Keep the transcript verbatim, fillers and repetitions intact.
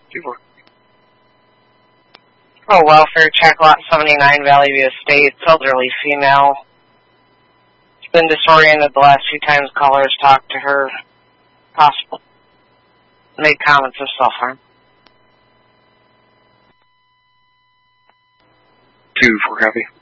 Super. Oh, welfare check, lot seventy-nine, Valley View Estates, elderly female. She's been disoriented the last few times callers talked to her. Possible. Made comments of self-harm. Two for copy.